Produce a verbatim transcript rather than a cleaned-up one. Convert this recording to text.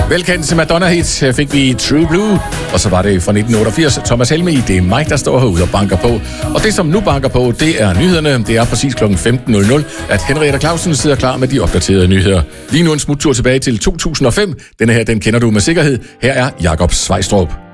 Velkendt til Madonna-hits fik vi True Blue, og så var det fra nitten otteogfirs Thomas Helmig, det er mig, der står herude og banker på. Og det, som nu banker på, det er nyhederne. Det er præcis klokken femten nul nul, at Henriette Clausen sidder klar med de opdaterede nyheder. Lige nu en smuttur tilbage til to tusind og fem. Denne her, den kender du med sikkerhed. Her er Jakob Svejstrup.